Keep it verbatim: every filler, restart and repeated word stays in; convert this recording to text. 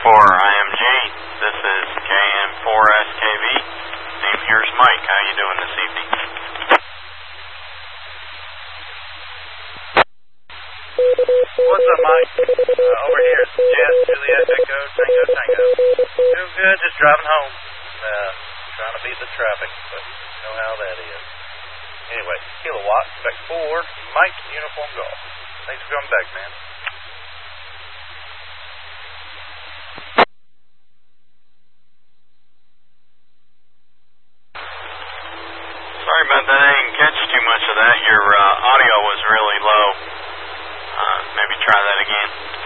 for I M G. This is K M four S K V. Name here's Mike. How you doing this evening? What's up, Mike? Uh, over here is Jess, Juliet, Echo, Tango, Tango. Doing good, just driving home. Uh, trying to beat the traffic, but you know how that is. Anyway, Kilowatt, Spec four, Mike, Uniform Golf. Thanks for coming back, man. Sorry about that. I didn't catch too much of that. Your uh, audio was really low. Uh, maybe try that again.